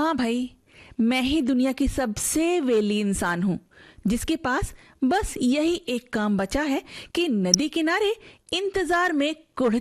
हाँ भाई, मैं ही दुनिया की सबसे वेली इंसान हूँ जिसके पास बस यही एक काम बचा है कि नदी किनारे इंतजार में कुढ़